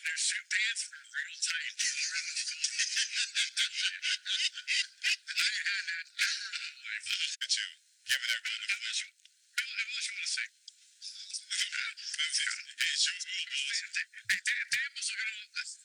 their suit pants were real tight. I ain't had that ever in my life. But you giving everybody the pleasure. Unless you want to sing. Hey, show me. Hey, Dan was looking all.